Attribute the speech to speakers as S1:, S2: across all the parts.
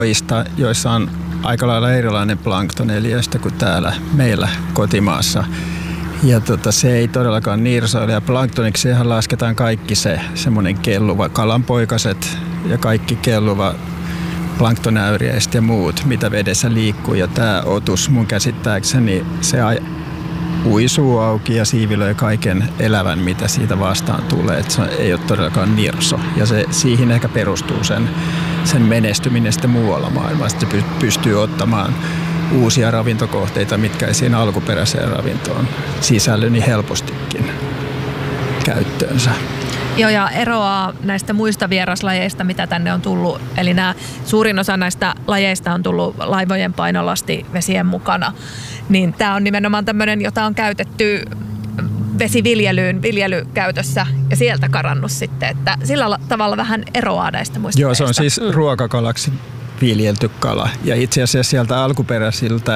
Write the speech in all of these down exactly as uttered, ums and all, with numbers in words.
S1: joissa on aika lailla erilainen planktoneliöstö kuin täällä meillä kotimaassa. Ja tota, se ei todellakaan nirsoile. Ja planktoniksi lasketaan kaikki se semmoinen kelluva kalanpoikaset ja kaikki kelluva planktonäyriäiset ja muut, mitä vedessä liikkuu. Ja tämä otus mun käsittääkseni, se uisuu auki ja siivilöi kaiken elävän, mitä siitä vastaan tulee. Et se ei ole todellakaan nirso. Ja se, siihen ehkä perustuu sen, sen menestyminen sitten muualla maailmassa. Se pystyy ottamaan uusia ravintokohteita, mitkä ei siinä alkuperäiseen ravintoon sisälly niin helpostikin käyttöönsä.
S2: Joo, ja eroaa näistä muista vieraslajeista, mitä tänne on tullut. Eli nämä, suurin osa näistä lajeista on tullut laivojen painolasti vesien mukana. Niin tämä on nimenomaan tämmöinen, jota on käytetty vesiviljelyyn, viljelykäytössä ja sieltä karannut sitten. Että sillä tavalla vähän eroaa näistä muista.
S1: Joo, se on siis ruokakalaksi viljelty kala. Ja itse asiassa sieltä alkuperäisiltä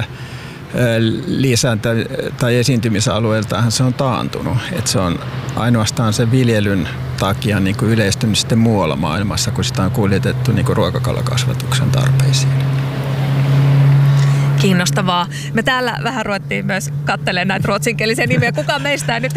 S1: lisäntä tai esiintymisalueiltahan se on taantunut. Et se on ainoastaan sen viljelyn takia niin kuin yleistynyt sitten muualla maailmassa, kun sitä on kuljetettu niin kuin ruokakalakasvatuksen tarpeisiin.
S2: Kiinnostavaa. Me täällä vähän ruvettiin myös katselemaan näitä ruotsinkielisiä nimiä. Kukaan meistä ei nyt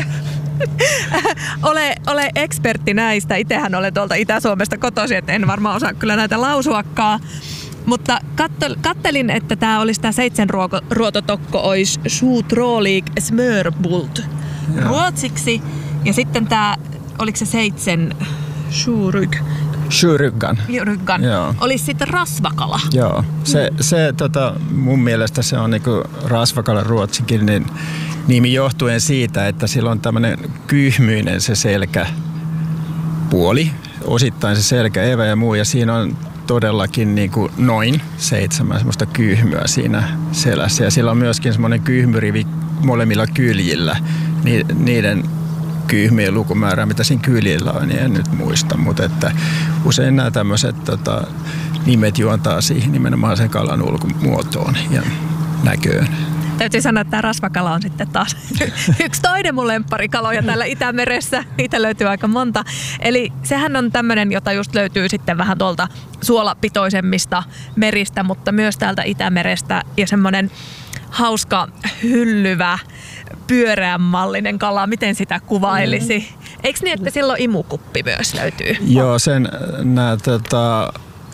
S2: ole, ole ekspertti näistä. Itsehän olen tuolta Itä-Suomesta kotoisin, että en varmaan osaa kyllä näitä lausuakaan. Mutta kattelin, että tämä olisi tämä seitsemänruototokko, olisi Sjutrolig smörbult ruotsiksi. Ja sitten tämä, oliko se seitsemän Sjuryg?
S1: Sjuryggan.
S2: Sjuryggan. Olisi sitten rasvakala.
S1: Joo. Se, se, tota, mun mielestä se on niinku rasvakala ruotsinkielinen nimi johtuen siitä, että sillä on tämmöinen kyhmyinen se selkäpuoli. Osittain se selkäevä ja muu. Ja siinä on todellakin niin kuin noin seitsemän semmoista kyhmyä siinä selässä. Ja sillä on myöskin semmoinen kyhmyrivi molemmilla kyljillä. Ni, niiden kyhmien lukumäärää, mitä siinä kyljillä on, niin en nyt muista. Mutta että usein nämä tämmöiset tota, nimet juontaa siihen nimenomaan sen kalan ulkomuotoon ja näköön.
S2: Täytyy sanoa, että tämä rasvakala on sitten taas yksi toinen mun lempparikaloja täällä Itämeressä. Niitä löytyy aika monta. Eli sehän on tämmöinen, jota just löytyy sitten vähän tuolta suolapitoisemmista meristä, mutta myös täältä Itämerestä. Ja semmoinen hauska, hyllyvä, pyöreänmallinen kala. Miten sitä kuvailisi? Mm. Eikö niin, että silloin imukuppi myös löytyy?
S1: Joo, sen nämä tota,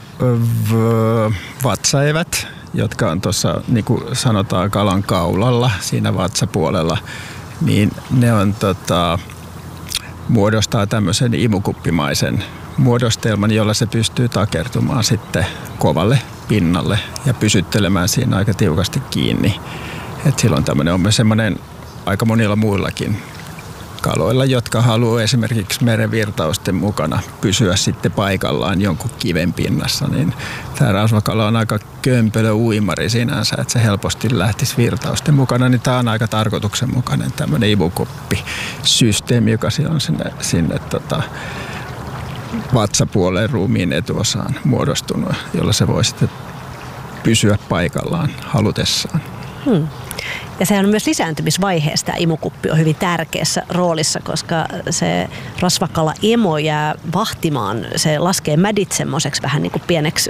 S1: vatsaevät, jotka on tuossa, niin kuin sanotaan, kalan kaulalla, siinä vatsapuolella, niin ne on, tota, muodostaa tämmöisen imukuppimaisen muodostelman, jolla se pystyy takertumaan sitten kovalle pinnalle ja pysyttelemään siinä aika tiukasti kiinni. Et silloin tämmöinen on myös semmoinen aika monilla muillakin kaloilla, jotka haluaa esimerkiksi merenvirtausten mukana pysyä sitten paikallaan jonkun kiven pinnassa, niin tämä rasvakala on aika kömpelö uimari sinänsä, että se helposti lähtisi virtausten mukana, niin tämä on aika tarkoituksenmukainen tämmöinen imukoppisysteemi, joka on sinne, sinne tota, vatsapuoleen ruumiin etuosaan muodostunut, jolla se voi sitten pysyä paikallaan halutessaan.
S3: Hmm. Ja sehän on myös lisääntymisvaiheessa tämä imukuppi on hyvin tärkeässä roolissa, koska se rasvakala emo jää vahtimaan, se laskee mädit semmoiseksi vähän niin kuin pieneksi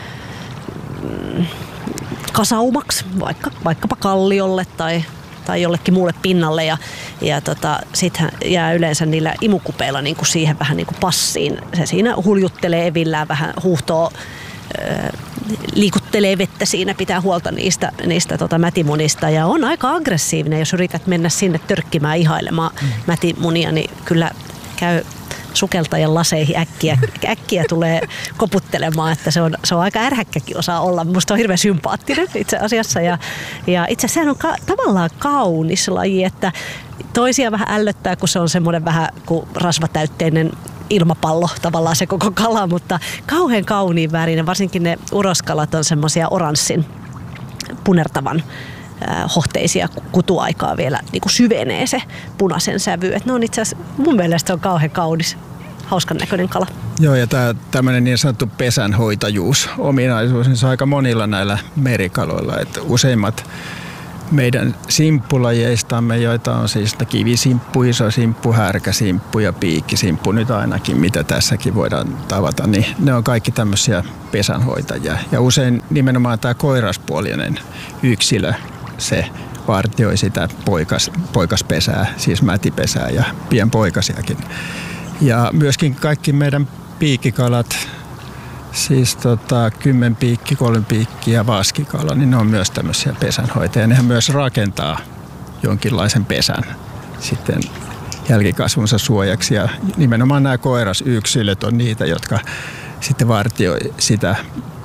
S3: mm, kasaumaksi, vaikka, vaikkapa kalliolle tai, tai jollekin muulle pinnalle. Ja, ja tota, sitten jää yleensä niillä imukupeilla niin kuin siihen vähän niin kuin passiin. Se siinä huljuttelee evillään, vähän huuhtoo, liikuttelee vettä siinä, pitää huolta niistä, niistä tota mätimunista ja on aika aggressiivinen, jos yrität mennä sinne törkkimään ihailemaan mm. mätimunia, niin kyllä käy sukeltajan laseihin äkkiä, äkkiä tulee koputtelemaan, että se on, se on aika ärhäkkäkin osaa olla. Musta on hirveän sympaattinen itse asiassa ja, ja itse asiassa sehän on ka, tavallaan kaunis laji, että toisia vähän ällöttää, kun se on semmoinen vähän kuin rasvatäytteinen ilmapallo tavallaan se koko kala, mutta kauhean kauniin värinen. Varsinkin ne uroskalat on semmoisia oranssin punertavan äh, hohteisia kutuaikaa vielä niin kuin syvenee se punaisen sävy. Et ne on itse asiassa, mun mielestä se on kauhean kaunis, hauskan näköinen kala.
S1: Joo, ja tämä tämmöinen niin sanottu pesänhoitajuus ominaisuus, niin se on aika monilla näillä merikaloilla, että useimmat meidän simppulajeistamme, joita on siis kivisimppu, isosimppu, härkäsimppu ja piikkisimppu nyt ainakin, mitä tässäkin voidaan tavata, niin ne on kaikki tämmöisiä pesänhoitajia. Ja usein nimenomaan tämä koiraspuolinen yksilö, se vartioi sitä poikas, poikaspesää, siis mätipesää ja pienpoikasiakin. Ja myöskin kaikki meidän piikkikalat, siis tota, kymmenpiikki, kolmenpiikki ja vaskikala, niin ne on myös tämmöisiä pesänhoitajia. Nehän myös rakentaa jonkinlaisen pesän sitten jälkikasvunsa suojaksi. Ja nimenomaan nämä koirasyksilöt on niitä, jotka sitten vartioi sitä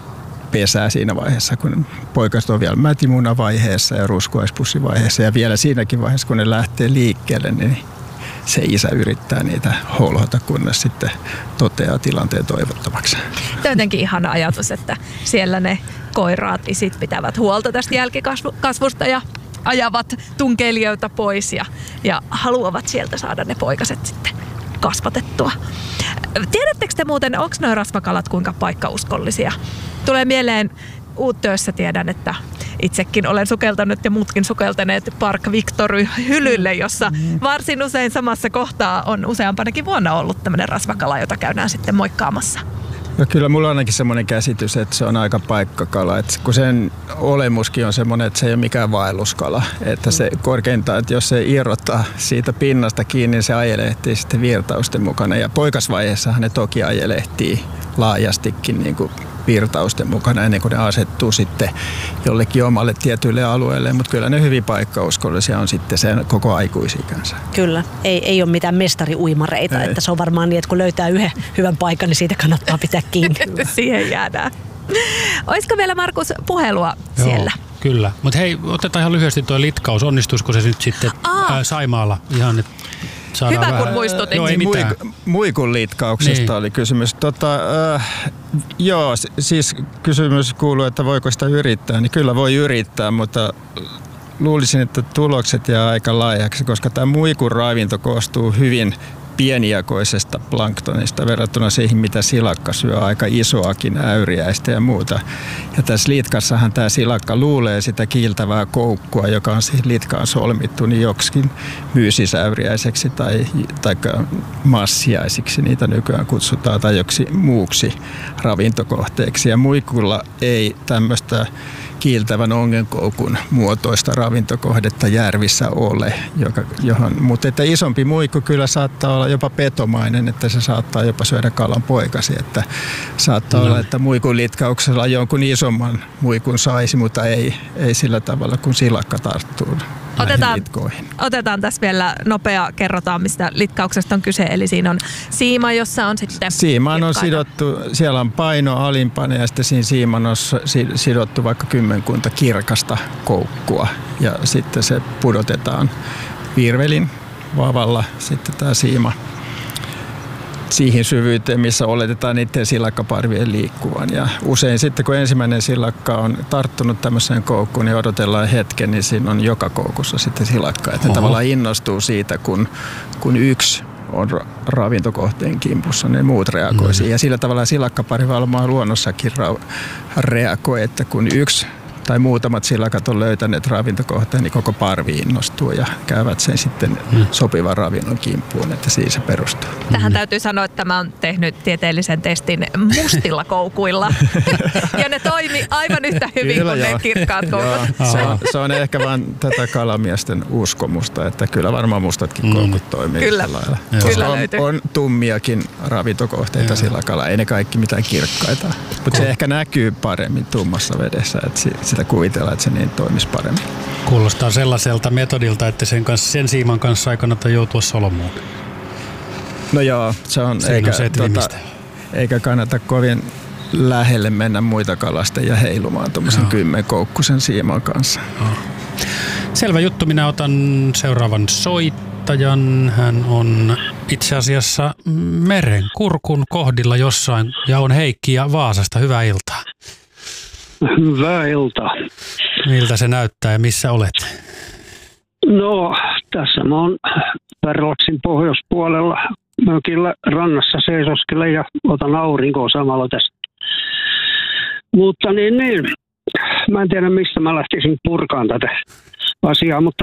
S1: pesää siinä vaiheessa, kun poikaset on vielä mätimunavaiheessa ja ruskuaispussivaiheessa. Ja vielä siinäkin vaiheessa, kun ne lähtee liikkeelle, niin se isä yrittää niitä holhota, kunnes sitten toteaa tilanteen toivottomaksi.
S2: Tämä on jotenkin ihana ajatus, että siellä ne koiraat isit pitävät huolta tästä jälkikasvusta ja ajavat tunkeilijoita pois ja, ja haluavat sieltä saada ne poikaset sitten kasvatettua. Tiedättekö te muuten, onko nuo rasvakalat kuinka paikkauskollisia? Tulee mieleen Uuttöössä, tiedän, että itsekin olen sukeltanut ja muutkin sukeltaneet Park Victory hylylle, jossa varsin usein samassa kohtaa on useampanakin vuonna ollut tämmöinen rasvakala, jota käydään sitten moikkaamassa.
S1: No kyllä mulla on ainakin semmoinen käsitys, että se on aika paikkakala. Että kun sen olemuskin on semmoinen, että se ei ole mikään vaelluskala. Että se korkeintaan, että jos se irrottaa siitä pinnasta kiinni, niin se ajelehtii sitten virtausten mukana. Ja poikasvaiheessahan ne toki ajelehtii laajastikin niin kuin virtausten mukana ennen kuin ne asettuu sitten jollekin omalle tietyille alueelle. Mutta kyllä ne hyvin paikkauskollisia on sitten sen koko aikuisikänsä.
S3: Kyllä. Ei, ei ole mitään mestariuimareita. Että se on varmaan niin, että kun löytää yhden hyvän paikan, niin siitä kannattaa pitää kiinni.
S2: Siihen jäädään. Olisiko vielä, Markus, puhelua
S4: Joo,
S2: siellä?
S4: Kyllä. Mutta hei, otetaan ihan lyhyesti tuo litkaus. Onnistuisiko se nyt sitten ää, Saimaalla ihan, että
S2: hyvä,
S4: vähän.
S2: kun muistutit.
S4: Joo, ei mitään.
S1: Muik- muikun litkauksesta niin oli kysymys. Tota, äh, joo, siis kysymys kuuluu, että voiko sitä yrittää. Niin kyllä voi yrittää, mutta luulisin, että tulokset jää aika laajaksi, koska tämä muikun ravinto koostuu hyvin pienijakoisesta planktonista verrattuna siihen, mitä silakka syö, aika isoakin äyriäistä ja muuta. Ja tässä litkassahan tämä silakka luulee sitä kiiltävää koukkua, joka on siihen litkaan solmittu, niin joksikin myysisäyriäiseksi tai, tai massiaisiksi niitä nykyään kutsutaan, tai joksi muuksi ravintokohteeksi. Ja muikulla ei tämmöistä kiiltävän ongenkoukun muotoista ravintokohdetta järvissä ole, joka, johon, mutta että isompi muikku kyllä saattaa olla jopa petomainen, että se saattaa jopa syödä kalan poikasi, että saattaa no. olla, että muikun litkauksella jonkun isomman muikun saisi, mutta ei, ei sillä tavalla kuin silakka tarttuu.
S2: Otetaan, otetaan tässä vielä nopea, kerrotaan mistä litkauksesta on kyse, eli siinä on siima, jossa on sitten
S1: siimaan on sidottu, siellä on paino alimpana ja sitten siinä siiman on sidottu vaikka kymmenkunta kirkasta koukkua ja sitten se pudotetaan virvelin vavalla sitten tämä siima siihen syvyyteen, missä oletetaan niiden silakkaparvien liikkuvan. Ja usein sitten, kun ensimmäinen silakka on tarttunut tämmöiseen koukkuun, niin odotellaan hetken, niin siinä on joka koukussa sitten silakka. Että ne tavallaan innostuu siitä, kun, kun yksi on ravintokohteen kimpussa, ne muut reagoi siihen. Mm. Ja sillä tavalla silakkapari varmaan luonnossakin ra- reagoi, että kun yksi tai muutamat silakat on löytäneet ravintokohteen, niin koko parvi innostuu ja käyvät sen sitten hmm. sopivan ravinnon kimppuun, että siihen se perustuu.
S2: Tähän täytyy sanoa, että mä oon tehnyt tieteellisen testin mustilla koukuilla ja ne toimi aivan yhtä hyvin kyllä kuin jo. Ne kirkkaat koukut.
S1: Se on, se on ehkä vaan tätä kalamiesten uskomusta, että kyllä varmaan mustatkin mm. koukut toimii
S2: kyllä.
S1: tällä lailla.
S2: Kyllä
S1: on, on tummiakin ravintokohteita silakalla, ei ne kaikki mitään kirkkaita, mutta se ehkä näkyy paremmin tummassa vedessä, että sitä kuvitellaan, että se niin toimisi paremmin.
S4: Kuulostaa sellaiselta metodilta, että sen, kanssa, sen siiman kanssa ei kannata joutua solmuun.
S1: No joo, se on, eikä,
S4: on se, tota,
S1: eikä kannata kovin lähelle mennä muita kalastajia heilumaan tuommoisen kymmenkoukkusen siiman kanssa. Joo.
S4: Selvä juttu, minä otan seuraavan soittajan. Hän on itse asiassa Merenkurkun kohdilla jossain ja on Heikki ja Vaasasta. Hyvää iltaa.
S5: Hyvää iltaa.
S4: Miltä se näyttää ja missä olet?
S5: No, tässä mä oon Pärlaksin pohjoispuolella mökillä rannassa seisoskelen ja otan aurinkoa samalla tästä. Mutta niin, niin, mä en tiedä mistä mä lähtisin purkaan tätä asiaa, mutta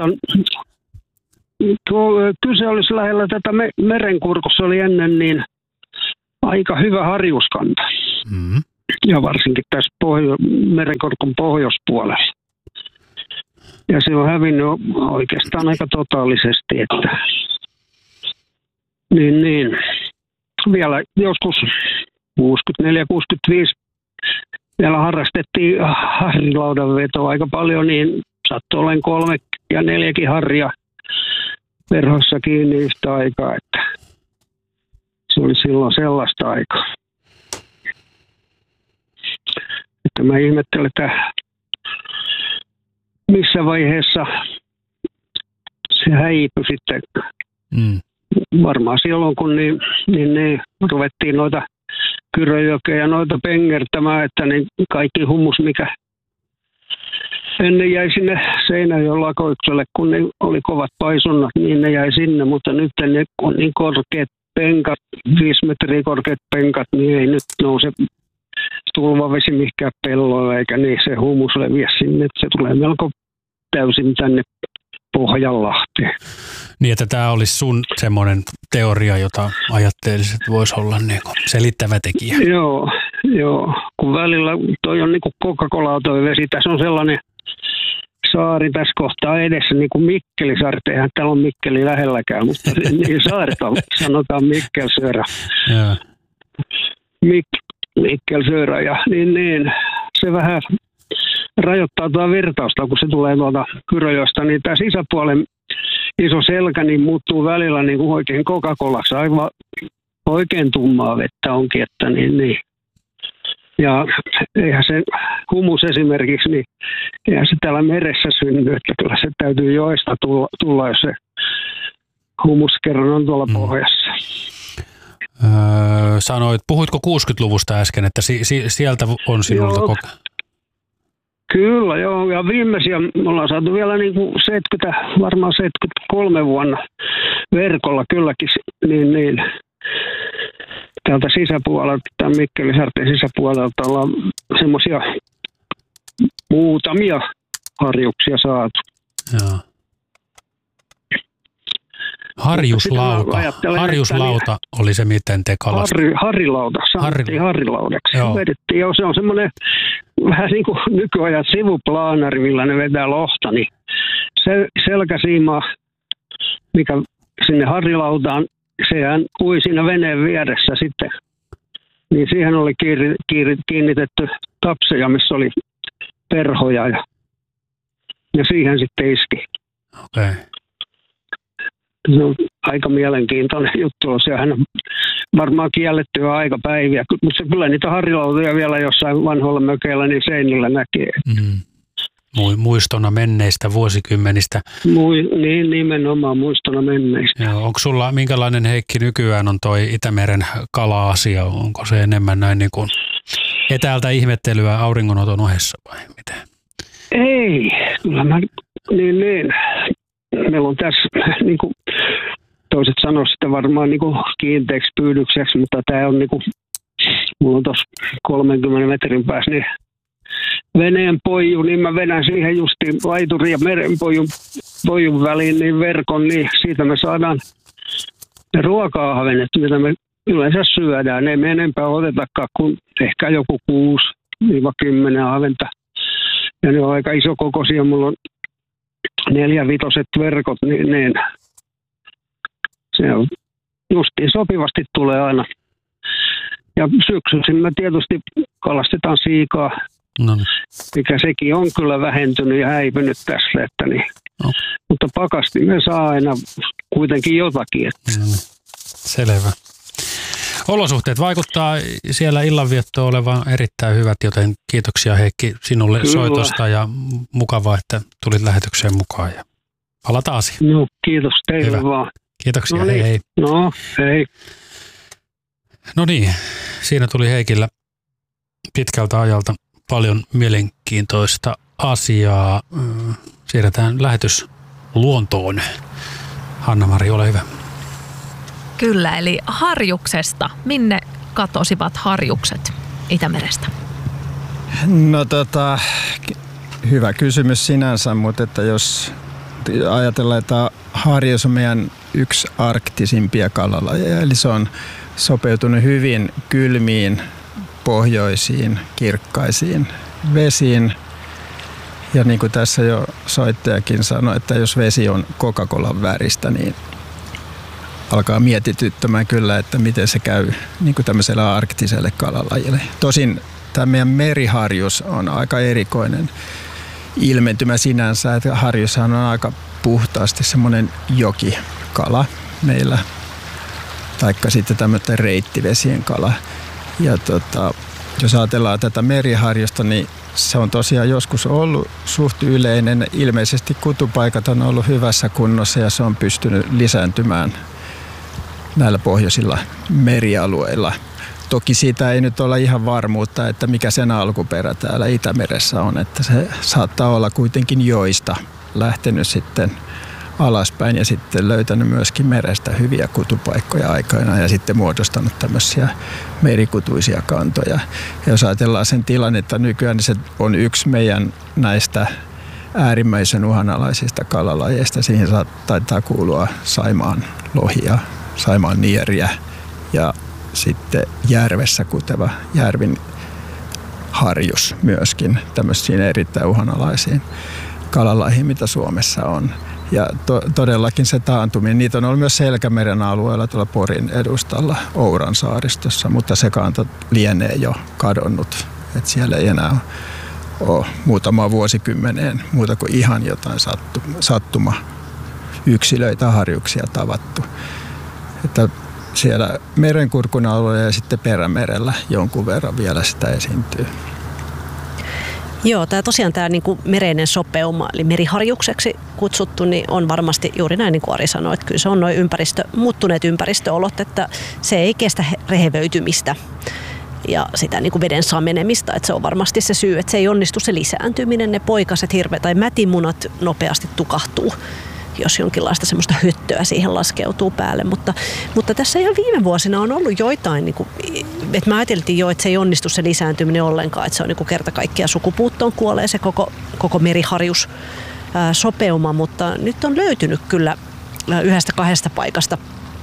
S5: tuo, kyse olisi lähellä tätä Merenkurkussa oli ennen niin aika hyvä harjuskanta. Mm-hmm. Ja varsinkin tässä pohjo- Merenkurkun pohjoispuolella. Ja se on hävinnyt oikeastaan aika totaalisesti, että niin, niin. Vielä joskus kuusikymmentäneljä kuusikymmentäviisi vielä harrastettiin harrilaudan vetoa aika paljon, niin sattui olen kolme ja neljäkin harria verhossa kiinni yhtä aikaa, että se oli silloin sellaista aikaa. Että mä ihmettelen, että missä vaiheessa se häipyi sitten. Mm. Varmaan silloin, kun niin, niin, niin ruvettiin noita Kyröjokea ja noita pengertämään, että niin kaikki humus, mikä ennen jäi sinne Seinäjoen lakoikselle, kun ne oli kovat paisunnat, niin ne jäi sinne, mutta nyt ne on niin korkeat penkat, viisi metriä korkeat penkat, niin ei nyt nouse tulvavesi mihinkään pelloille, eikä niin se humus leviä sinne, että se tulee melko täysin tänne Pohjanlahteen.
S4: Niin, että tämä olisi sun semmoinen teoria, jota ajattelisit, että voisi olla niin kuin selittävä tekijä.
S5: Joo, joo, kun välillä toi on niin kuin Coca-Cola toi vesi, tässä on sellainen saari tässä kohtaa edessä, niin kuin Mikkelisaari, eihän täällä on Mikkeli lähelläkään, mutta niin saarta sanotaan Mikkelsöörä. Mik- Mikkelsöörä, ja niin, niin se vähän rajoittaa tuota virtausta, kun se tulee tuolta Kyröjoesta, niin tämä sisäpuolen iso selkä niin muuttuu välillä niin kuin oikein Coca-Colaksi, aivan oikein tummaa vettä onkin, että niin, niin. Ja eihän se humus esimerkiksi, niin eihän se täällä meressä synny, että kyllä se täytyy joesta tulla, tulla jos se humus kerran on tuolla mm. pohjassa.
S4: Öö, sanoit, puhuitko kuusikymmentäluvusta äsken, että si- si- sieltä on sinulta koko...
S5: Kyllä, joo. Ja viimeisiä me ollaan saatu vielä niin kuin seitsemänkymmentä, varmaan seitsemänkymmentäkolme vuonna verkolla kylläkin, niin, niin täältä sisäpuolelta, tämän Mikkelisaarten sisäpuolelta ollaan semmoisia muutamia harjuksia saatu. Joo.
S4: Harjuslauta. Harjuslauta niin, oli se, miten te kalastitte.
S5: Harri, harrilauta, sanottiin Harri. harrilaudaksi. Vedettiin, joo, se on semmoinen vähän niin kuin nykyajan sivuplaanari, millä ne vetää lohta, niin se selkäsiima, mikä sinne harrilautaan, sehän ui siinä veneen vieressä sitten. Niin siihen oli kiiri, kiiri, kiinnitetty tapseja, missä oli perhoja ja, ja siihen sitten iski.
S4: Okei. Okay.
S5: Se on aika mielenkiintoinen juttu. Sehän on varmaan kiellettyä aikapäiviä, mutta kyllä niitä harrilautoja vielä jossain vanhoilla mökeillä niin seinillä näkee. Mm.
S4: Muistona menneistä vuosikymmenistä.
S5: Mui, niin, nimenomaan muistona menneistä.
S4: Joo, onko sulla, minkälainen Heikki nykyään on toi Itämeren kala-asia? Onko se enemmän näin niin kuin etäältä ihmettelyä auringonoton ohessa vai miten?
S5: Ei, kyllä mä, niin niin. Meillä on tässä, niin kuin toiset sanoo sitä varmaan niin kuin kiinteäksi pyydykseksi, mutta tämä on niin kuin, mulla on tuossa kolmenkymmenen metrin päässä niin veneen poiju, niin mä vedän siihen justiin laiturin ja merenpoijun poijun väliin niin verkon, niin siitä me saadaan ne ruoka-ahvenet, mitä me yleensä syödään. Ei me enempää otetakaan kuin ehkä joku kuusi kymmenen ahventa. Ja ne on aika isokokoisia, mulla on neljävitoset verkot, niin, niin se on justiin sopivasti tulee aina. Ja syksyllä me tietysti kalastetaan siikaa, no. mikä sekin on kyllä vähentynyt ja häipynyt tässä. Että niin. No. Mutta pakasti me saa aina kuitenkin jotakin. Että.
S4: No. Selvä. Olosuhteet vaikuttaa siellä illanviettoon olevan erittäin hyvät, joten kiitoksia Heikki sinulle kyllä. soitosta ja mukavaa, että tulit lähetykseen mukaan ja palataan asiaan.
S5: No kiitos teille hyvä. Vaan.
S4: Kiitoksia,
S5: no niin.
S4: hei hei.
S5: No hei.
S4: No niin, siinä tuli Heikillä pitkältä ajalta paljon mielenkiintoista asiaa. Siirretään lähetys luontoon. Hanna-Mari, ole hyvä.
S2: Kyllä, eli harjuksesta. Minne katosivat harjukset Itämerestä?
S1: No tota, hyvä kysymys sinänsä, mutta että jos ajatellaan, että harjus on meidän yksi arktisimpia kalalajeja, eli se on sopeutunut hyvin kylmiin, pohjoisiin, kirkkaisiin vesiin. Ja niin kuin tässä jo soittajakin sanoi, että jos vesi on Coca-Colan väristä, niin alkaa mietityttämään kyllä, että miten se käy niin kuin tämmöiselle arktiselle kalalajille. Tosin tämä meidän meriharjus on aika erikoinen ilmentymä sinänsä, että harjushan on aika puhtaasti semmoinen jokikala meillä, taikka sitten tämmöinen reittivesien kala. Ja tota, jos ajatellaan tätä meriharjusta, niin se on tosiaan joskus ollut suht yleinen. Ilmeisesti kutupaikat on ollut hyvässä kunnossa ja se on pystynyt lisääntymään näillä pohjoisilla merialueilla. Toki siitä ei nyt ole ihan varmuutta, että mikä sen alkuperä täällä Itämeressä on, että se saattaa olla kuitenkin joista lähtenyt sitten alaspäin ja sitten löytänyt myöskin merestä hyviä kutupaikkoja aikana ja sitten muodostanut tämmöisiä merikutuisia kantoja. Ja jos ajatellaan sen tilannetta nykyään, niin se on yksi meidän näistä äärimmäisen uhanalaisista kalalajeista. Siihen taitaa kuulua saimaan lohia, saimaan nieriä ja sitten järvessä kuteva järvin harjus myöskin tämmöisiin erittäin uhanalaisiin kalalajeihin, mitä Suomessa on. Ja to, todellakin se taantuminen, niitä on ollut myös Selkämeren alueella tuolla Porin edustalla Ouran saaristossa, mutta se kanto lienee jo kadonnut. Et siellä ei enää ole muutama vuosikymmeneen muuta kuin ihan jotain sattu, sattuma yksilöitä, harjuksia tavattu. Että siellä merenkurkun alueella ja sitten Perämerellä jonkun verran vielä sitä esiintyy.
S3: Joo, tämä tosiaan tämä niinku mereinen sopeuma, eli meriharjukseksi kutsuttu, niin on varmasti juuri näin, niin kuin Ari sanoi, että kyllä se on noin ympäristö, muuttuneet ympäristöolot, että se ei kestä rehevöitymistä ja sitä niin kuin veden samenemista, että se on varmasti se syy, että se ei onnistu se lisääntyminen, ne poikaset, hirveät tai mätimunat nopeasti tukahtuu, jos jonkinlaista semmoista höttöä siihen laskeutuu päälle. Mutta, mutta tässä ihan viime vuosina on ollut joitain, niin kuin, että me ajateltiin jo, että se ei onnistu se lisääntyminen ollenkaan, että se on niin kuin kerta kaikkiaan sukupuuttoon kuolee se koko, koko meriharjus ää, sopeuma, mutta nyt on löytynyt kyllä yhdestä kahdesta paikasta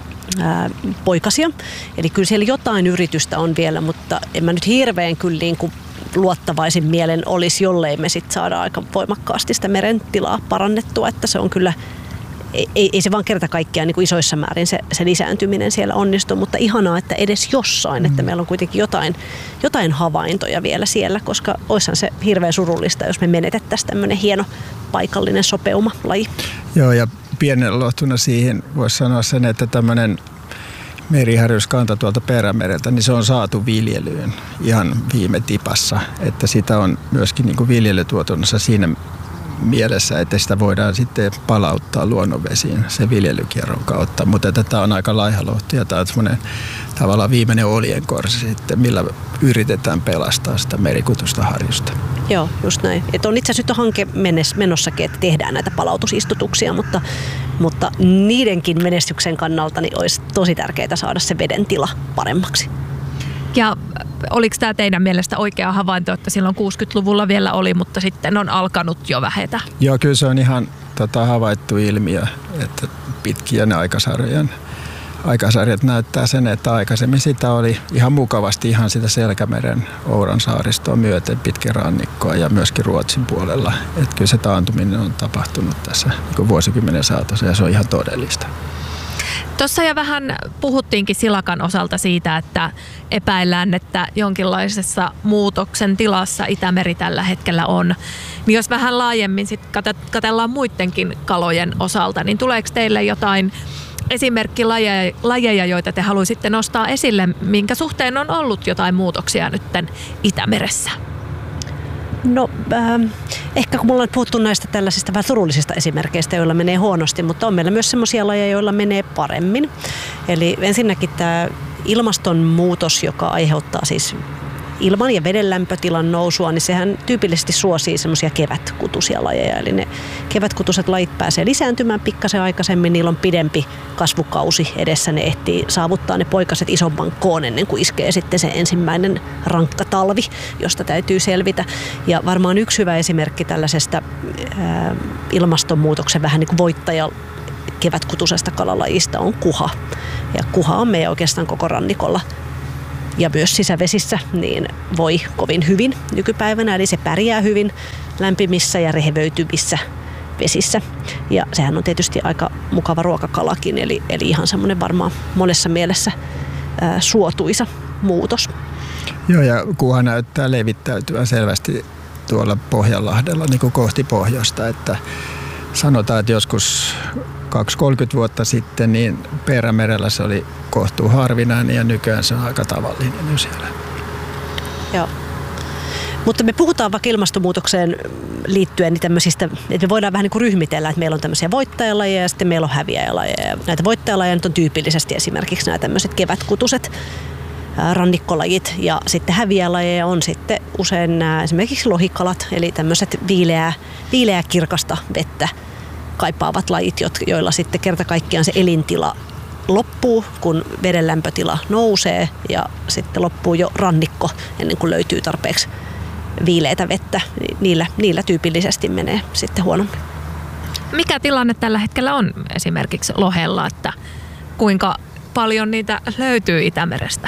S3: ää, poikasia. Eli kyllä siellä jotain yritystä on vielä, mutta en mä nyt hirveän kyllä niin kuin luottavaisin mielen olisi, jollei me sit saada aika voimakkaasti sitä meren tilaa parannettua, että se on kyllä, ei, ei se vaan kerta kaikkiaan niin kuin isoissa määrin se, se lisääntyminen siellä onnistuu, mutta ihanaa, että edes jossain, että meillä on kuitenkin jotain, jotain havaintoja vielä siellä, koska olisihan se hirveän surullista, jos me menetettäisiin tämmöinen hieno paikallinen sopeuma-laji.
S1: Joo, ja pienen lohtuna siihen voisi sanoa sen, että tämmöinen meriharjuskanta tuolta Perämereltä, niin se on saatu viljelyyn ihan viime tipassa, että sitä on myöskin niin kuin viljelytuotannossa siinä mielessä, että sitä voidaan sitten palauttaa luonnonvesiin sen viljelykierron kautta, mutta tätä on aika laiha lohti ja tämä on semmoinen tavallaan viimeinen oljenkorsi sitten, millä yritetään pelastaa sitä merikutusta harjusta.
S3: Joo, just näin. Et on itse asiassa hanke menossakin, että tehdään näitä palautusistutuksia, mutta, mutta niidenkin menestyksen kannalta niin olisi tosi tärkeää saada se veden tila paremmaksi.
S2: Ja oliko tämä teidän mielestä oikea havainto, että silloin kuusikymmentäluvulla vielä oli, mutta sitten on alkanut jo vähetä?
S1: Joo, kyllä se on ihan tota, havaittu ilmiö, että pitkien aikasarjojen aikasarjat näyttää sen, että aikaisemmin sitä oli ihan mukavasti ihan sitä Selkämeren Ouran saaristoa myöten pitkin rannikkoa ja myöskin Ruotsin puolella. Että kyllä se taantuminen on tapahtunut tässä niin vuosikymmenen saatossa ja se on ihan todellista.
S2: Tuossa jo vähän puhuttiinkin silakan osalta siitä, että epäillään, että jonkinlaisessa muutoksen tilassa Itämeri tällä hetkellä on. Niin jos vähän laajemmin sit katsellaan muidenkin kalojen osalta, niin tuleeko teille jotain esimerkkilajeja, joita te haluaisitte nostaa esille, minkä suhteen on ollut jotain muutoksia nytten Itämeressä?
S3: No äh, ehkä kun mulla on puhuttu näistä tällaisista vähän surullisista esimerkkeistä, joilla menee huonosti, mutta on meillä myös sellaisia lajeja, joilla menee paremmin. Eli ensinnäkin tämä ilmastonmuutos, joka aiheuttaa siis ilman ja veden lämpötilan nousua, niin sehän tyypillisesti suosii semmoisia kevätkutuisia lajeja. Eli ne kevätkutuiset lajit pääsee lisääntymään pikkasen aikaisemmin, niillä on pidempi kasvukausi edessä, ne ehtii saavuttaa ne poikaset isomman koon ennen kuin iskee sitten se ensimmäinen rankka talvi, josta täytyy selvitä. Ja varmaan yksi hyvä esimerkki tällaisesta ää, ilmastonmuutoksen vähän niin kuin voittaja kevätkutusesta kalalajista on kuha. Ja kuha on meidän oikeastaan koko rannikolla ja myös sisävesissä, niin voi kovin hyvin nykypäivänä. Eli se pärjää hyvin lämpimissä ja rehevöityvissä vesissä. Ja sehän on tietysti aika mukava ruokakalakin, eli, eli ihan semmoinen varmaan monessa mielessä ää, suotuisa muutos.
S1: Joo, ja kuha näyttää levittäytyä selvästi tuolla Pohjanlahdella niin kuin kohti pohjoista, että sanotaan, että joskus kaksikymmentä kolmekymmentä vuotta sitten niin Perämerellä se oli kohtuu harvinainen ja nykyään se on aika tavallinen jo siellä.
S3: Joo. Mutta me puhutaan vaikka ilmastonmuutokseen liittyen niin tämmöisistä, että me voidaan vähän niin kuin ryhmitellä, että meillä on tämmöisiä voittajalajeja ja sitten meillä on häviäjälajeja. Näitä voittajalajeja nyt on tyypillisesti esimerkiksi nämä tämmöiset kevätkutuset rannikkolajit ja sitten häviäjälajeja on sitten usein nämä esimerkiksi lohikalat, eli tämmöiset viileää, viileää kirkasta vettä kaipaavat lajit, joilla sitten kerta kaikkiaan se elintila loppuu, kun veden lämpötila nousee ja sitten loppuu jo rannikko ennen kuin löytyy tarpeeksi viileitä vettä. Niillä, niillä tyypillisesti menee sitten huonommin.
S2: Mikä tilanne tällä hetkellä on esimerkiksi lohella, että kuinka paljon niitä löytyy Itämerestä?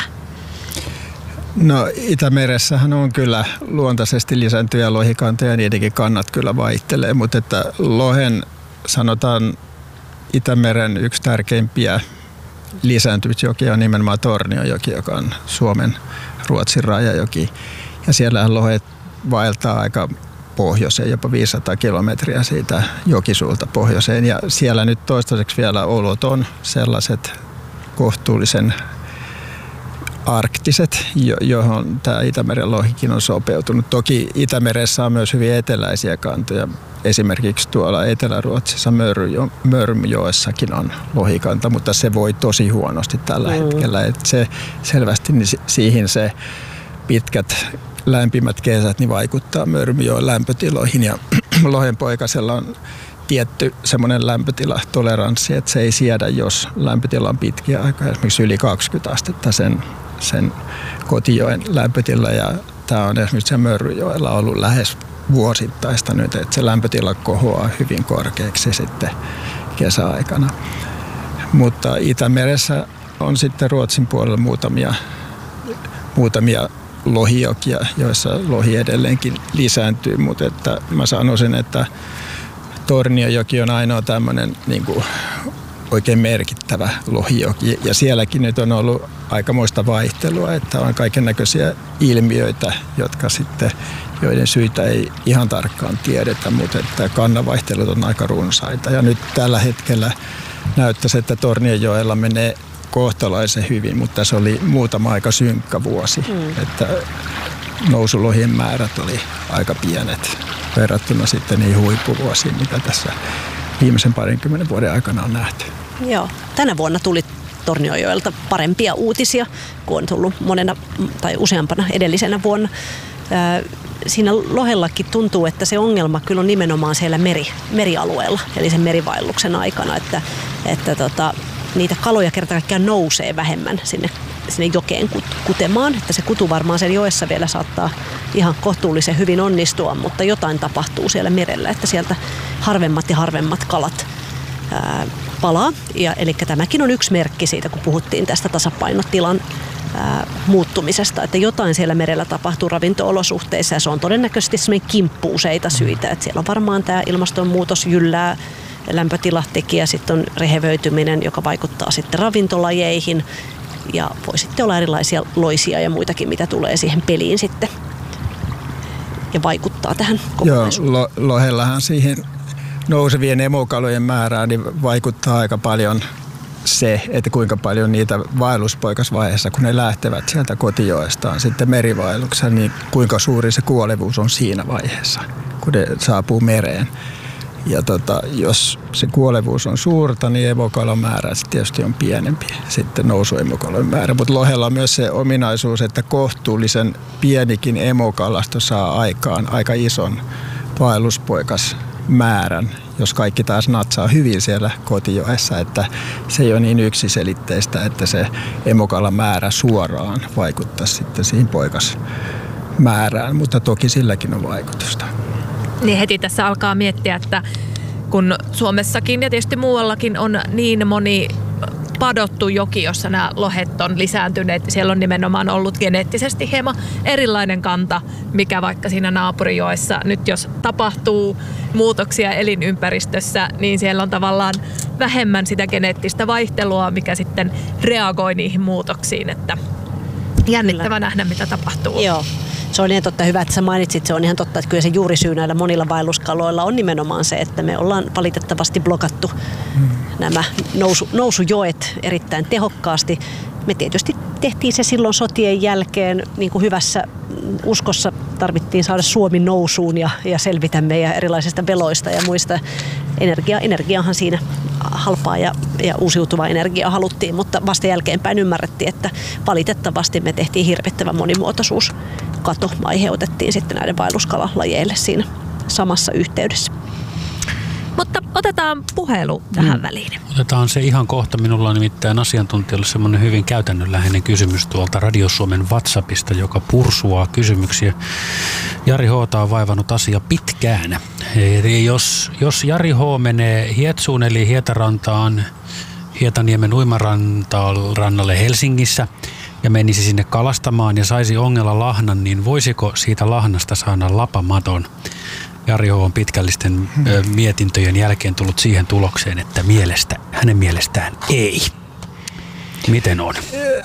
S1: No Itämeressähän on kyllä luontaisesti lisääntyviä lohikantoja ja niidenkin kannat kyllä vaihtelee, mutta että lohen sanotaan Itämeren yksi tärkeimpiä lisääntymisjokia on nimenomaan Tornionjoki, joka on Suomen Ruotsin rajajoki. Ja siellähän lohet vaeltaa aika pohjoiseen, jopa viisisataa kilometriä siitä jokisuulta pohjoiseen. Ja siellä nyt toistaiseksi vielä olot on sellaiset kohtuullisen arktiset, johon tämä Itämeren lohikin on sopeutunut. Toki Itämeressä on myös hyvin eteläisiä kantoja. Esimerkiksi tuolla Etelä-Ruotsissa Mörmjoessakin on lohikanta, mutta se voi tosi huonosti tällä mm. hetkellä. Et se selvästi niin siihen se pitkät lämpimät kesät niin vaikuttaa Mörmjoen lämpötiloihin ja lohenpoikasella on tietty semmoinen lämpötilatoleranssi, että se ei siedä, jos lämpötila on pitkiä aikaa, esimerkiksi yli kaksikymmentä astetta sen, sen kotijoen lämpötila. Ja tämä on esimerkiksi se Mörryjoella ollut lähes vuosittaista nyt, että se lämpötila kohoaa hyvin korkeaksi sitten kesäaikana. Mutta Itämeressä on sitten Ruotsin puolella muutamia, muutamia lohijokia, joissa lohi edelleenkin lisääntyy, mutta että mä sanoisin, että Tornionjoki on ainoa tämmöinen niin kuin oikein merkittävä lohijoki ja sielläkin nyt on ollut aikamoista vaihtelua, että on kaikennäköisiä ilmiöitä, jotka sitten, joiden syitä ei ihan tarkkaan tiedetä, mutta että kannanvaihtelut on aika runsaita ja nyt tällä hetkellä näyttäisi, että Tornionjoella menee kohtalaisen hyvin, mutta se oli muutama aika synkkä vuosi, mm. että nousulohien määrät oli aika pienet verrattuna sitten niihin huippuvuosiin, mitä tässä viimeisen parinkymmenen vuoden aikana on nähty.
S3: Joo. Tänä vuonna tuli Tornionjoelta parempia uutisia, kuin on tullut monena tai useampana edellisenä vuonna. Siinä lohellakin tuntuu, että se ongelma kyllä on nimenomaan siellä meri, merialueella, eli sen merivaelluksen aikana, että, että tota, niitä kaloja kerta kaikkiaan nousee vähemmän sinne, sinne jokeen kutemaan. Että se kutu varmaan sen joessa vielä saattaa ihan kohtuullisen hyvin onnistua, mutta jotain tapahtuu siellä merellä, että sieltä harvemmat ja harvemmat kalat ää, palaa. Ja, eli tämäkin on yksi merkki siitä, kun puhuttiin tästä tasapainotilan ää, muuttumisesta, että jotain siellä merellä tapahtuu ravinto-olosuhteissa ja se on todennäköisesti semmoinen kimppu useita syitä. Että siellä on varmaan tämä ilmastonmuutos jyllää, lämpötilatekijä, sitten on rehevöityminen, joka vaikuttaa sitten ravintolajeihin ja voi sitten olla erilaisia loisia ja muitakin, mitä tulee siihen peliin sitten ja vaikuttaa tähän kokonaisuuteen.
S1: Joo, lo- lohellahan siihen nousevien emokalojen määrään niin vaikuttaa aika paljon se, että kuinka paljon niitä vaelluspoikasvaiheessa, kun ne lähtevät sieltä kotijoestaan sitten merivaellukseen, niin kuinka suuri se kuolevuus on siinä vaiheessa, kun ne saapuu mereen. Ja tota, jos se kuolevuus on suurta, niin emokalan määrä tietysti on pienempi, sitten nousuemokalojen määrä. Mutta lohella on myös se ominaisuus, että kohtuullisen pienikin emokalasto saa aikaan aika ison vaelluspoikasmäärän, jos kaikki taas natsaa hyvin siellä kotijoessa, että se ei ole niin yksiselitteistä, että se emokalan määrä suoraan vaikuttaa sitten siihen poikasmäärään, mutta toki silläkin on vaikutusta.
S2: Niin heti tässä alkaa miettiä, että kun Suomessakin ja tietysti muuallakin on niin moni padottu joki, jossa nämä lohet on lisääntyneet. Siellä on nimenomaan ollut geneettisesti hieman erilainen kanta, mikä vaikka siinä naapurijoessa. Nyt jos tapahtuu muutoksia elinympäristössä, niin siellä on tavallaan vähemmän sitä geneettistä vaihtelua, mikä sitten reagoi niihin muutoksiin. Että jännittävä nähdä, mitä tapahtuu.
S3: Joo. Se on ihan totta, hyvä, että sä mainitsit. Se on ihan totta, että kyllä se juurisyy näillä monilla vaelluskaloilla on nimenomaan se, että me ollaan valitettavasti blokattu hmm. nämä nousu, nousujoet erittäin tehokkaasti. Me tietysti tehtiin se silloin sotien jälkeen niin kuin hyvässä uskossa. Tarvittiin saada Suomi nousuun ja, ja selvitä meidän erilaisista veloista ja muista. Energia, energiahan siinä halpaa ja, ja uusiutuvaa energiaa haluttiin, mutta vasta jälkeenpäin ymmärrettiin, että valitettavasti me tehtiin hirvittävä monimuotoisuuskato. Aiheutettiin sitten näiden vaelluskalalajeille siinä samassa yhteydessä.
S2: Mutta otetaan puhelu tähän
S4: hmm.
S2: väliin.
S4: Otetaan se ihan kohta. Minulla on nimittäin asiantuntijalle semmoinen hyvin käytännönläheinen kysymys tuolta Radio Suomen WhatsAppista, joka pursuaa kysymyksiä. Jari H. on vaivannut asia pitkään. Eli jos, jos Jari H. menee Hietsuun eli Hietarantaan, Hietaniemen uimarannalle Helsingissä ja menisi sinne kalastamaan ja saisi ongella lahnan, niin voisiko siitä lahnasta saada lapamaton? Jari H. on pitkällisten ö, mietintöjen jälkeen tullut siihen tulokseen, että mielestä, hänen mielestään ei. Miten on?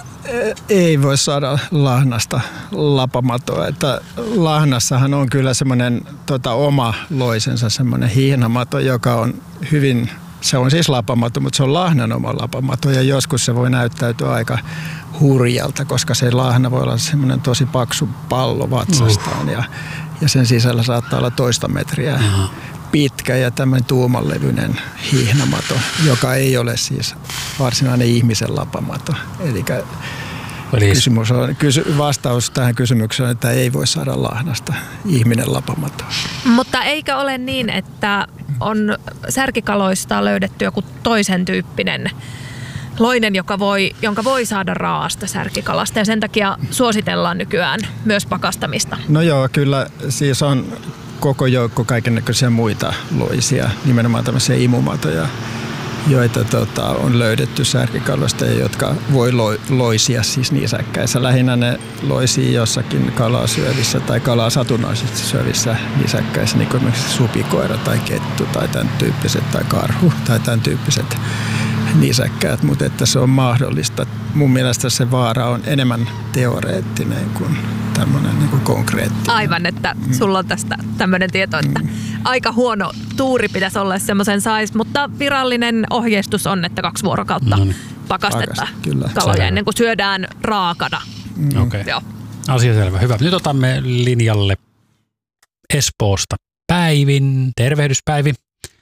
S1: Ei voi saada lahnasta lapamatoa. Että lahnassahan on kyllä semmoinen tota, oma loisensa, semmoinen hihnamato, joka on hyvin, se on siis lapamato, mutta se on lahnan oma lapamato ja joskus se voi näyttäytyä aika hurjalta, koska se lahna voi olla semmoinen tosi paksu pallo vatsastaan uh. ja Ja sen sisällä saattaa olla toista metriä Aha. pitkä ja tämmöinen tuumanlevyinen hihnamato, joka ei ole siis varsinainen ihmisen lapamato. Elikkä kysymys on, kysy, vastaus tähän kysymykseen on, että ei voi saada lahnasta ihminen lapamato.
S2: Mutta eikö ole niin, että on särkikaloista löydetty joku toisen tyyppinen loinen, joka voi, jonka voi saada raasta särkikalasta ja sen takia suositellaan nykyään myös pakastamista? No
S1: joo, kyllä siis on koko joukko kaikennäköisiä muita loisia, nimenomaan tämmöisiä imumatoja, joita tota, on löydetty särkikaloista ja jotka voi lo, loisia siis nisäkkäissä. Lähinnä ne loisii jossakin kalaa syövissä tai kalaa satunnaisesti syövissä nisäkkäissä, niin kuin esimerkiksi supikoira tai kettu tai tämän tyyppiset tai karhu tai tämän tyyppiset nisäkkäät, mutta että se on mahdollista. Mun mielestä se vaara on enemmän teoreettinen kuin tämmöinen niin kuin konkreettinen.
S2: Aivan, että sulla on tästä tämmöinen tieto, että mm. aika huono tuuri pitäisi olla, semmoisen sais, mutta virallinen ohjeistus on, että kaksi vuorokautta no niin. pakastetaan kaloja selvä. Ennen kuin syödään raakana.
S4: Mm. Okei. Okay. Asia selvä. Hyvä. Nyt otamme linjalle Espoosta Päivin. Tervehdys Päivi.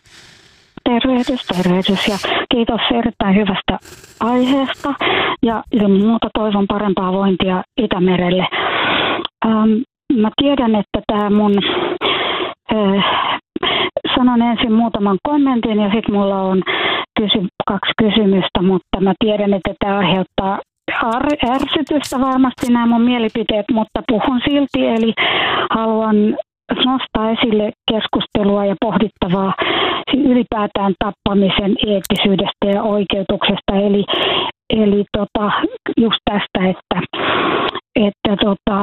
S6: Tervehdys, tervehdys ja kiitos erittäin hyvästä aiheesta ja ilman muuta toivon parempaa vointia Itämerelle. Ähm, mä tiedän, että tämä mun, äh, sanon ensin muutaman kommentin ja sitten mulla on kysy, kaksi kysymystä, mutta mä tiedän, että tämä aiheuttaa ar- ärsytystä varmasti nämä mun mielipiteet, mutta puhun silti, eli haluan nostaa esille keskustelua ja pohdittavaa ylipäätään tappamisen eettisyydestä ja oikeutuksesta. Eli, eli tota, just tästä, että, että tota,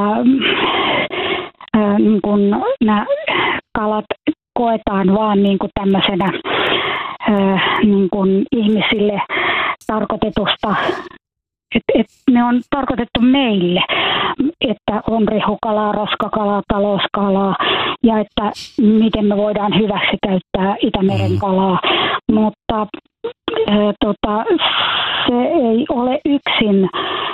S6: ää, niin kun nämä kalat koetaan vaan niin kuin tämmöisenä ää, niin kun ihmisille tarkoitetusta, että et ne on tarkoitettu meille, että on rehukalaa, roskakalaa, talouskalaa ja että miten me voidaan hyväksi käyttää Itämeren kalaa, mutta ää, tota, se ei ole yksin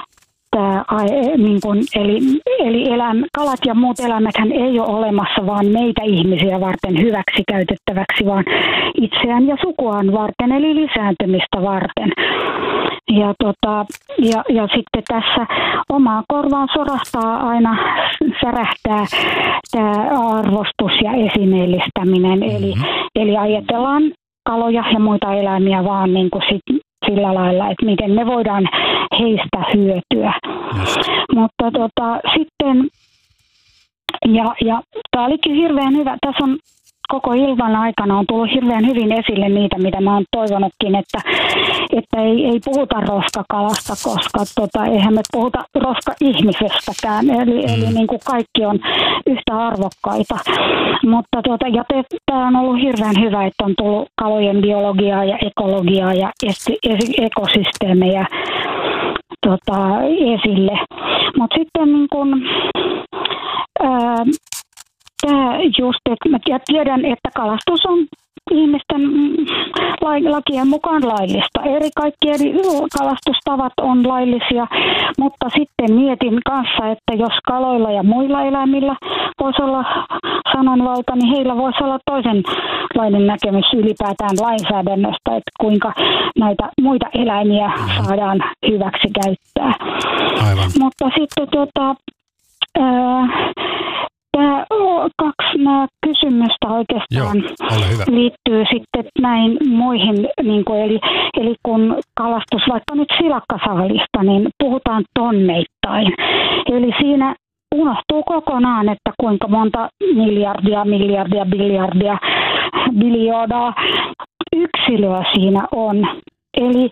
S6: Tää, niin kun, eli eli eläim, kalat ja muut eläimethän ei ole olemassa vaan meitä ihmisiä varten hyväksi käytettäväksi, vaan itseään ja sukuaan varten, eli lisääntymistä varten. Ja, tota, ja, ja sitten tässä omaan korvaan sorahtaa aina, särähtää tämä arvostus ja esineellistäminen. Mm-hmm. Eli, eli ajatellaan kaloja ja muita eläimiä vaan niin kuin sit sillä lailla, että miten me voidaan heistä hyötyä. Just. Mutta tota, sitten, ja, ja tämä olikin hirveän hyvä, tässä on koko illan aikana on tullut hirveän hyvin esille niitä, mitä mä oon toivonutkin, että, että ei, ei puhuta roskakalasta, koska tota, eihän me puhuta roska-ihmisestäkään, eli, mm. eli niin kuin kaikki on yhtä arvokkaita. Mutta tota, ja tämä on ollut hirveän hyvä, että on tullut kalojen biologiaa ja ekologiaa ja esi, esi, ekosysteemejä tota, esille. Mutta sitten niin kuin, ää, Tämä just, että mä tiedän, että kalastus on ihmisten lakien mukaan laillista. Eri kaikki eri kalastustavat on laillisia, mutta sitten mietin kanssa, että jos kaloilla ja muilla eläimillä voisi olla sananvalta, niin heillä voisi olla toisenlainen näkemys ylipäätään lainsäädännöstä, että kuinka näitä muita eläimiä saadaan hyväksi käyttää. Aivan. Mutta sitten tota... Ää, Tämä kaksi nämä kysymystä oikeastaan Joo, liittyy sitten näin muihin, niin kuin, eli, eli kun kalastus vaikka nyt silakkasaalista, niin puhutaan tonneittain. Eli siinä unohtuu kokonaan, että kuinka monta miljardia, miljardia, biljardia, biljoodaa yksilöä siinä on. Eli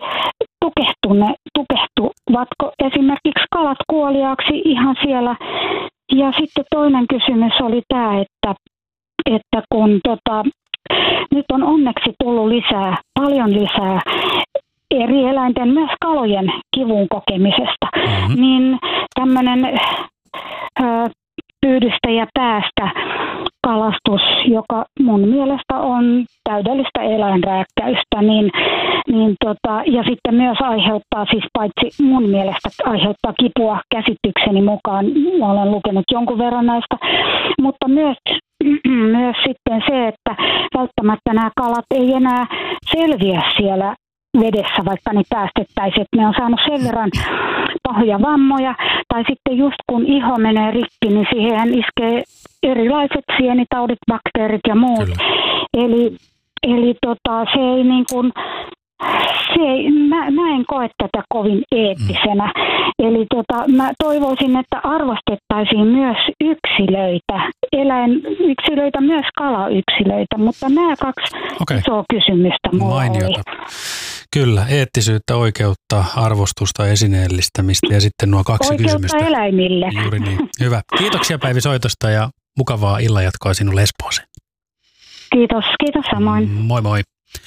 S6: tukehtuvatko esimerkiksi kalat kuoliaaksi ihan siellä. Ja sitten toinen kysymys oli tämä, että, että kun tota, nyt on onneksi tullut lisää, paljon lisää eri eläinten, myös kalojen kivun kokemisesta, mm-hmm. niin tämmöinen pyydystä ja päästä kalastus, joka mun mielestä on täydellistä eläinrääkkäystä, niin, niin tota, ja sitten myös aiheuttaa, siis paitsi mun mielestä aiheuttaa kipua käsitykseni mukaan, mä olen lukenut jonkun verran näistä, mutta myös, myös sitten se, että välttämättä nämä kalat ei enää selviä siellä vedessä, vaikka ne päästettäisiin, että ne on saanut sen verran pahoja vammoja, tai sitten just kun iho menee rikki, niin siihen iskee erilaiset sienitaudit, bakteerit ja muut. Kyllä. Eli, eli tota, se ei niin kuin, se ei, mä, mä en koe tätä kovin eettisenä. Mm. Eli tota, mä toivoisin, että arvostettaisiin myös yksilöitä, eläinyksilöitä, myös kalayksilöitä, mutta nämä kaksi okay. isoa kysymystä mulla Mainiota. Oli.
S4: Kyllä, eettisyyttä, oikeutta, arvostusta, esineellistämistä ja sitten nuo kaksi
S6: oikeutta
S4: kysymystä.
S6: Oikeutta eläimille.
S4: Juuri niin. Hyvä. Kiitoksia Päivi soitosta ja mukavaa illanjatkoa sinulle Espooseen.
S6: Kiitos, kiitos samoin.
S4: Moi moi.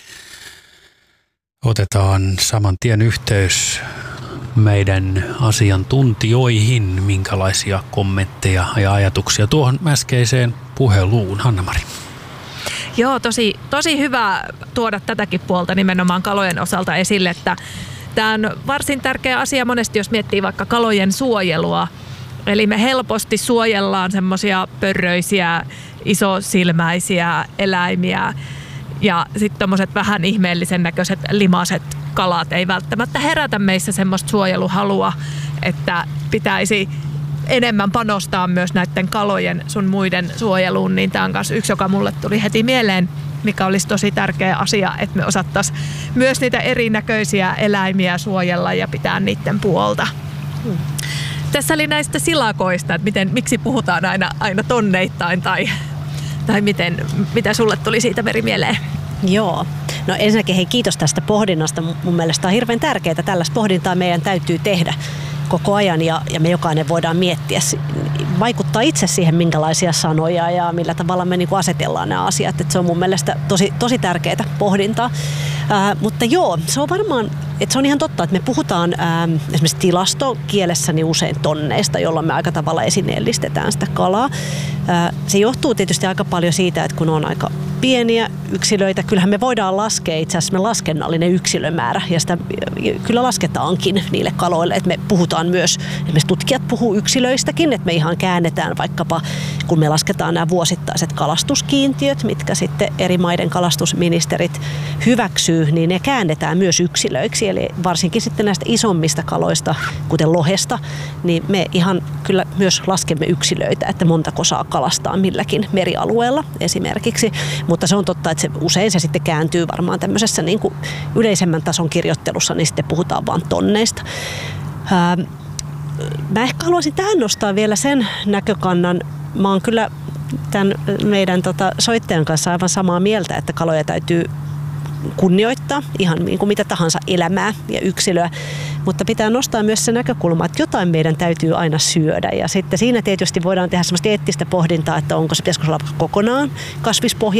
S4: Otetaan saman tien yhteys meidän asiantuntijoihin. Minkälaisia kommentteja ja ajatuksia tuohon äskeiseen puheluun, Hanna-Mari?
S2: Joo, tosi, tosi hyvä tuoda tätäkin puolta nimenomaan kalojen osalta esille, että tämä on varsin tärkeä asia monesti, jos miettii vaikka kalojen suojelua. Eli me helposti suojellaan semmoisia pörröisiä, isosilmäisiä eläimiä ja sitten tommoset vähän ihmeellisen näköiset limaset kalat ei välttämättä herätä meissä semmoista suojeluhalua, että pitäisi enemmän panostaa myös näiden kalojen sun muiden suojeluun, niin tämä on myös yksi, joka mulle tuli heti mieleen, mikä olisi tosi tärkeä asia, että me osattaisiin myös niitä erinäköisiä eläimiä suojella ja pitää niiden puolta. Hmm. Tässä oli näistä silakoista, että miten, miksi puhutaan aina, aina tonneittain tai, tai miten, mitä sulle tuli siitä Meri mieleen?
S3: Joo. No ensinnäkin hei, kiitos tästä pohdinnasta. Mun mielestä on hirveän tärkeää. Tällaista pohdintaa meidän täytyy tehdä koko ajan ja, ja me jokainen voidaan miettiä, vaikuttaa itse siihen, minkälaisia sanoja ja millä tavalla me niinku asetellaan nämä asiat. Et se on mun mielestä tosi, tosi tärkeää pohdintaa. Ää, mutta joo, se on varmaan, että se on ihan totta, että me puhutaan ää, esimerkiksi tilastokielessä niin usein tonneista, jolloin me aika tavalla esineellistetään sitä kalaa. Ää, se johtuu tietysti aika paljon siitä, että kun on aika pieniä yksilöitä. Kyllähän me voidaan laskea itse asiassa me laskennallinen yksilömäärä ja sitä kyllä lasketaankin niille kaloille. Että me puhutaan myös, esimerkiksi tutkijat puhuu yksilöistäkin, että me ihan käännetään vaikkapa, kun me lasketaan nämä vuosittaiset kalastuskiintiöt, mitkä sitten eri maiden kalastusministerit hyväksyy, niin ne käännetään myös yksilöiksi. Eli varsinkin sitten näistä isommista kaloista, kuten lohesta, niin me ihan kyllä myös laskemme yksilöitä, että montako saa kalastaa milläkin merialueella esimerkiksi. Mutta se on totta, että se, usein se sitten kääntyy varmaan tämmöisessä niin kuin yleisemmän tason kirjoittelussa, niin sitten puhutaan vaan tonneista. Ää, mä ehkä haluaisin tähän nostaa vielä sen näkökannan. Mä oon kyllä tämän meidän tota, soittajan kanssa aivan samaa mieltä, että kaloja täytyy kunnioittaa ihan niin kuin mitä tahansa elämää ja yksilöä, mutta pitää nostaa myös se näkökulma, että jotain meidän täytyy aina syödä ja sitten siinä tietysti voidaan tehdä sellaista eettistä pohdintaa, että onko se, pitäisikö se olla kokonaan kasvispohja